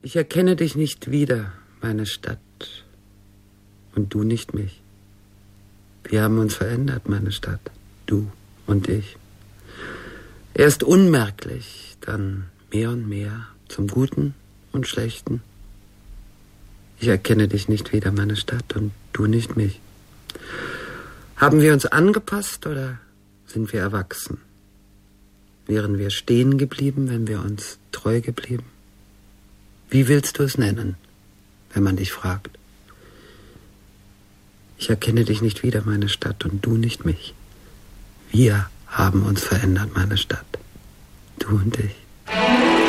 Ich erkenne dich nicht wieder, meine Stadt, und du nicht mich. Wir haben uns verändert, meine Stadt, du und ich. Erst unmerklich, dann mehr und mehr, zum Guten und Schlechten. Ich erkenne dich nicht wieder, meine Stadt, und du nicht mich. Haben wir uns angepasst oder sind wir erwachsen? Wären wir stehen geblieben, wenn wir uns treu geblieben? Wie willst du es nennen, wenn man dich fragt? Ich erkenne dich nicht wieder, meine Stadt, und du nicht mich. Wir haben uns verändert, meine Stadt, du und ich.